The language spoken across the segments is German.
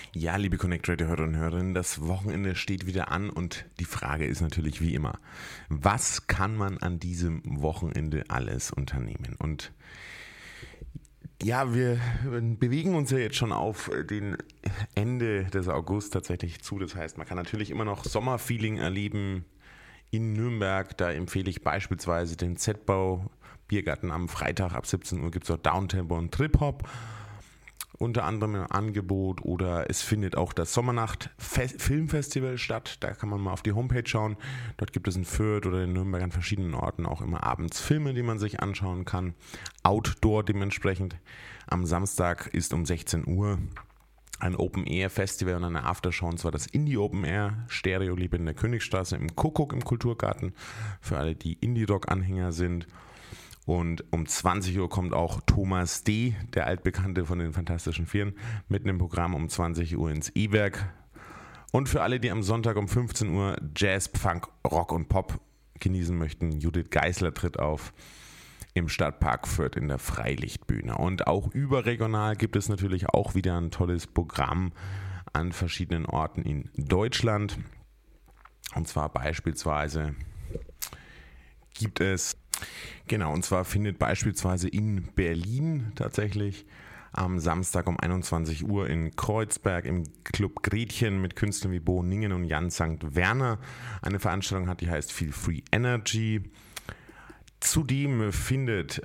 Ja, liebe Connect Radio Hörer und Hörerinnen, das Wochenende steht wieder an und die Frage ist natürlich wie immer, was kann man an diesem Wochenende alles unternehmen? Und ja, wir bewegen uns ja jetzt schon auf den Ende des August tatsächlich zu. Das heißt, man kann natürlich immer noch Sommerfeeling erleben in Nürnberg. Da empfehle ich beispielsweise den Z-Bau Biergarten am Freitag ab 17 Uhr gibt es auch Downtempo und Trip-Hop. Unter anderem im Angebot, oder es findet auch das Sommernacht Filmfestival statt. Da kann man mal auf die Homepage schauen. Dort gibt es in Fürth oder in Nürnberg an verschiedenen Orten auch immer abends Filme, die man sich anschauen kann. Outdoor dementsprechend. Am Samstag ist um 16 Uhr ein Open-Air-Festival und eine Aftershow, und zwar das Indie Open-Air Stereo-Liebe in der Königstraße im Kuckuck im Kulturgarten. Für alle, die Indie-Rock-Anhänger sind. Und um 20 Uhr kommt auch Thomas D., der Altbekannte von den Fantastischen Vieren, mitten im Programm um 20 Uhr ins E-Werk. Und für alle, die am Sonntag um 15 Uhr Jazz, Funk, Rock und Pop genießen möchten, Judith Geisler tritt auf im Stadtpark Fürth in der Freilichtbühne. Und auch überregional gibt es natürlich auch wieder ein tolles Programm an verschiedenen Orten in Deutschland. Und zwar beispielsweise gibt es... Genau, und zwar findet beispielsweise in Berlin tatsächlich am Samstag um 21 Uhr in Kreuzberg im Club Gretchen mit Künstlern wie Bo Ningen und Jan St. Werner eine Veranstaltung hat, die heißt Feel Free Energy. Zudem findet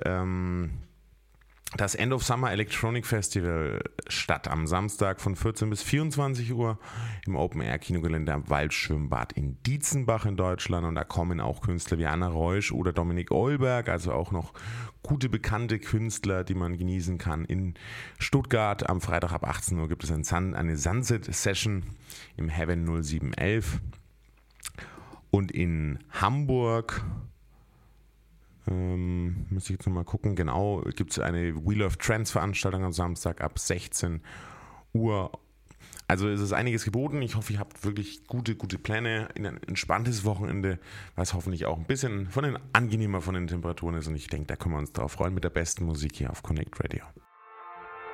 das End of Summer Electronic Festival statt am Samstag von 14 bis 24 Uhr im Open-Air-Kinogelände am Waldschwimmbad in Dietzenbach in Deutschland. Und da kommen auch Künstler wie Anna Reusch oder Dominik Eulberg, also auch noch gute bekannte Künstler, die man genießen kann. In Stuttgart am Freitag ab 18 Uhr gibt es eine Sunset-Session im Heaven 0711. Und in Hamburg... müsste ich jetzt nochmal gucken. Genau, gibt es eine Wheel of Trends Veranstaltung am Samstag ab 16 Uhr. Also es ist einiges geboten. Ich hoffe, ihr habt wirklich gute Pläne in ein entspanntes Wochenende, was hoffentlich auch ein bisschen angenehmer von den Temperaturen ist. Und ich denke, da können wir uns drauf freuen mit der besten Musik hier auf Connect Radio.